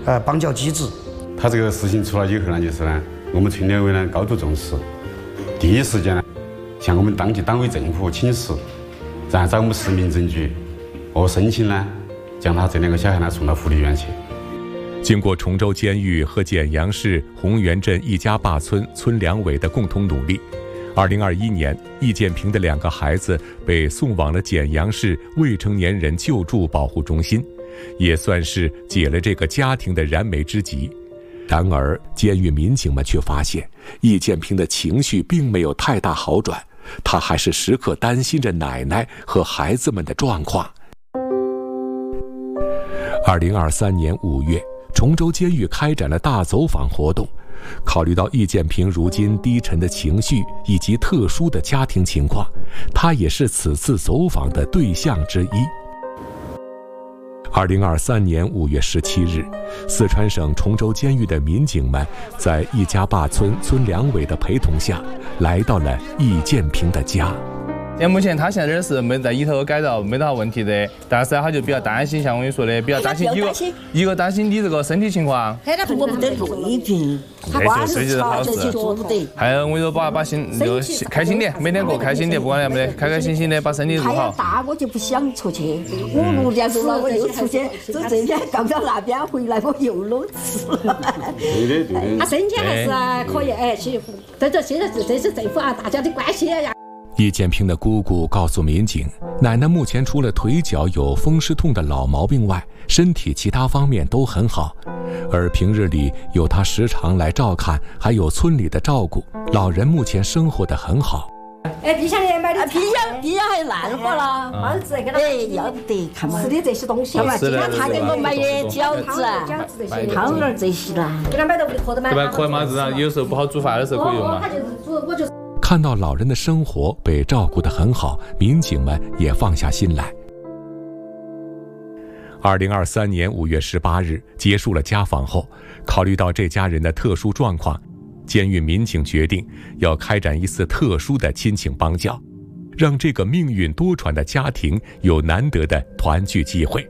绑架机制。 他这个事情出来以后呢，就是呢，我们村联委呢高度重视，第一时间呢向我们当级党委政府请示，然后找我们实名证据，申请呢将他这2个小孩呢送到福利院去。 经过崇州监狱和简阳市洪源镇一家坝村村两委的共同努力，2021年，易建平的2个孩子被送往了简阳市未成年人救助保护中心，也算是解了这个家庭的燃眉之急。然而，监狱民警们却发现，易建平的情绪并没有太大好转，他还是时刻担心着奶奶和孩子们的状况。2023年5月，崇州监狱开展了大走访活动。考虑到易建平如今低沉的情绪以及特殊的家庭情况，他也是此次走访的对象之一。2023年5月17日，四川省崇州监狱的民警们在易家坝村村两委的陪同下，来到了易建平的家。 目前他现在是没在里头改造，没得啥问题的，但是他就比较担心，像我跟你说的，比较担心一个担心你这个身体情况。 我不得瑞平，他光是吵这些做不得。还有我跟你说，把心就开心点，每天过开心点，不管怎么的，开开心心的把身体做好。 大我就不想出去，5、6点钟了我又出去，走这边刚到那边回来我又弄吃了。 对。 他身体还是可以，这现在这是政府啊，大家的关心呀。 易建平的姑姑告诉民警，奶奶目前除了腿脚有风湿痛的老毛病外，身体其他方面都很好，而平日里有她时常来照看，还有村里的照顾，老人目前生活得很好。 冰箱里买的冰箱还烂火了，要不得看嘛，吃的这些东西，今天他给我买的饺子、汤圆这些啦，给他买到屋里喝的嘛。 对吧？可以嘛？有时候不好煮饭的时候可以用嘛。 看到老人的生活被照顾得很好，民警们也放下心来。2023年5月18日结束了家访后，考虑到这家人的特殊状况，监狱民警决定要开展一次特殊的亲情帮教，让这个命运多舛的家庭有难得的团聚机会。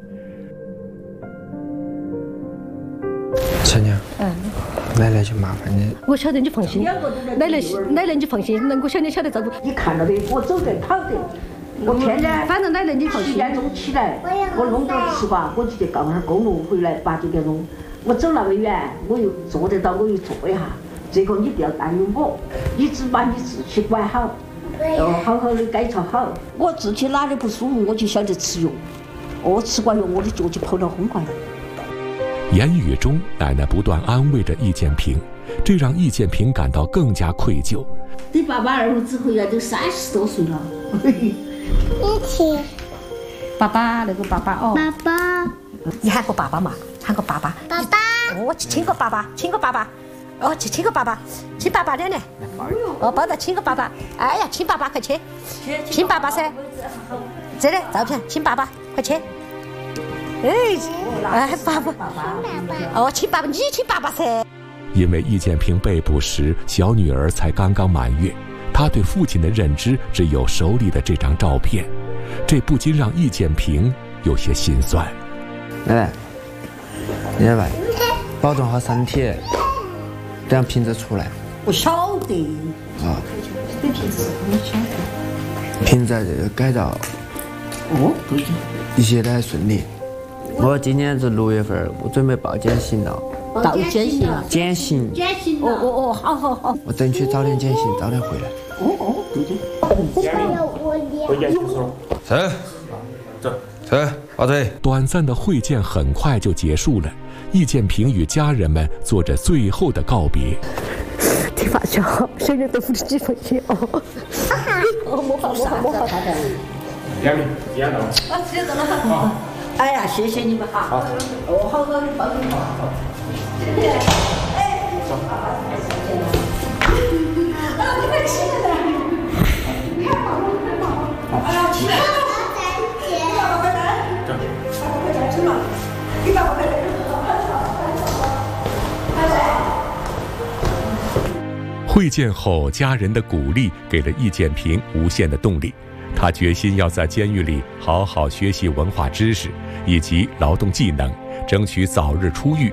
陈娘，奶奶就麻烦你。 我晓得你放心，奶奶你放心，我晓得照顾。你看到的，我走得跑得，我天天反正奶奶你放心。10点钟起来，我弄点吃吧，我就告那公路回来8、9点钟。我走那么远，我又坐得到，我又坐一下。这个你不要担忧我，你只把你自己管好，好好的改造好。我自己哪里不舒服，我就晓得吃药。我吃过药，我的脚就跑得很快了。 言语中，奶奶不断安慰着易建平，这让易建平感到更加愧疚。 你爸爸儿子回来都30多岁了。爸爸，那个爸爸哦。 爸爸。 你喊个爸爸嘛？喊个爸爸。 爸爸。 我去亲个爸爸，亲个爸爸。去亲个爸爸，亲爸爸点来。抱着亲个爸爸。哎呀，亲爸爸，快亲！亲爸爸噻。这里照片，亲爸爸，快亲。爸爸，亲爸爸，你亲爸爸噻。 因为易建平被捕时，小女儿才刚刚满月，她对父亲的认知只有手里的这张照片，这不禁让易建平有些心酸。 奶奶，你来，保重好身体，等平子出来。 我晓得。对平子，我晓得。 平子这个改造， 对的， 一切都还顺利。我今年是6月份，我准备报减刑了。 到减刑了？ 减刑。 好。 我争取早点减刑，早点回来。 对的。 回家去说。 走，抱腿。 短暂的会见很快就结束了，易建平与家人们做着最后的告别。 你放心好，小人豆腐你放心哦。没好。直接走了。哎呀，谢谢你们哈！好好的帮你好。谢谢。走。你快起来点！你看宝，哎呀，起来！你把我回来。回来吃嘛？你把我回来。 会见后，家人的鼓励给了易建平无限的动力。他决心要在监狱里好好学习文化知识以及劳动技能，争取早日出狱，